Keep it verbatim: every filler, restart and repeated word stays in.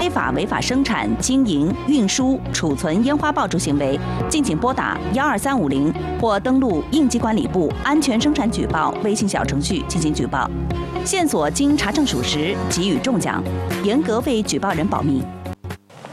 法违法生产、经营、运输、储存烟花爆竹行为，敬请拨打幺二三五零或登录应急管理部安全生产举报微信小程序进行举报。线索经查证属实，给予中奖，严格为举报人保密。